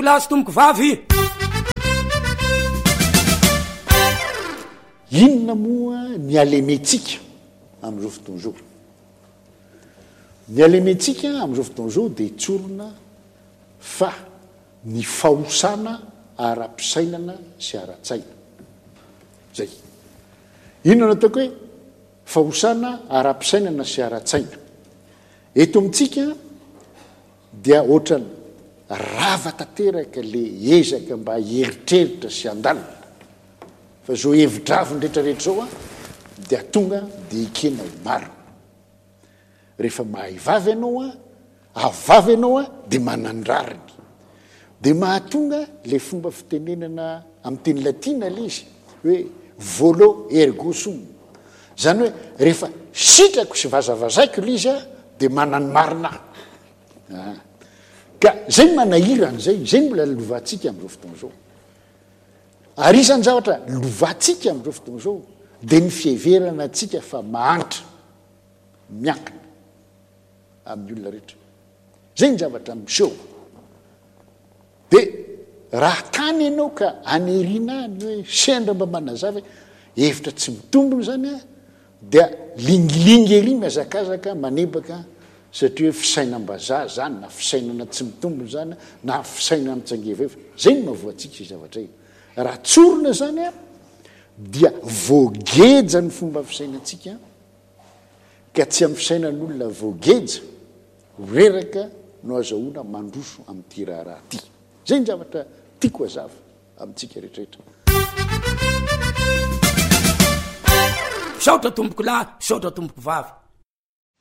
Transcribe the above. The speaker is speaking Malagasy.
lahy sy tomboko vavy. Inona moa ny alementsika amin'izao fotoana izao? Ny alementsika amin'izao fotoana izao dia tsorona fa ny fahosana ara-pisainana sy ara-tsaina. Zay. Inona no ataoko hoe fahosana ara-pisainana sy ara-tsaina? Eto amintsika dia ohatrany rava tanteraka le ezaka mba heritreritra sy andalina. Fa zao hevitraviny rehetrarehetra zao dia tonga dia ikena ho maro. Rehefa mahay vavy ianao avavy ianao dia manandrariny. Dia mahatonga le fomba fitenenana amin'ny teny latina le izy hoe volo ergo sum. Zany hoe rehefa sitrako sy vazavazaiko le izy dia manany marina. Ka zay manahirana zay mbola lovantsika amin'izao fotoana izao. Ary isany zavatra lovantsika amin'izao fotoana izao dia ny fiheverana antsika fa mahantra miankina amin'ny olona rehetra. Zay ny zavatra miseho. Dia raha tany ianao ka aneriana ny hoe sendra mba manazava hevitra tsy mitombony zany dia lingilingy ery mihazakazaka manebaka satria hoe fisainam-bazaha zany na fisainana tsy mitombony zany na fisainana mitsangevahevitra. Zay ny mahavoantsika izy zavatra io. Raha tsorona zany dia voageja ny fomba fisainantsika ka tsy amin'ny fisainan'olona voageja reraka no azahoana mandroso amin'ity raharaha ty. Zay ny zavatra tiako hazava amintsika rehetrarehetra. Saotra tomboko lahy, saotra tomboko vavy.